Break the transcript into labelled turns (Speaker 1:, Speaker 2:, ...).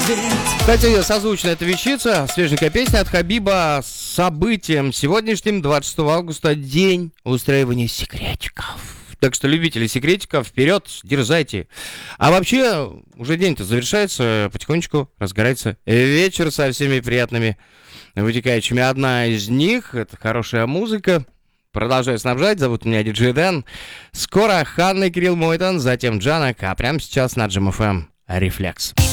Speaker 1: Кстати, созвучна эта вещица, свеженькая песня от Хабиба с событием сегодняшним, 26 августа, день устраивания секретиков. Так что, любители секретиков, вперед, дерзайте. А вообще, уже день-то завершается, потихонечку разгорается вечер со всеми приятными вытекающими. Одна из них — это хорошая музыка. Продолжаю снабжать, зовут меня Диджей Дэн. Скоро Ханна и Кирилл Мойтон, затем Джанок, а прямо сейчас на Джим ФМ «Рефлекс».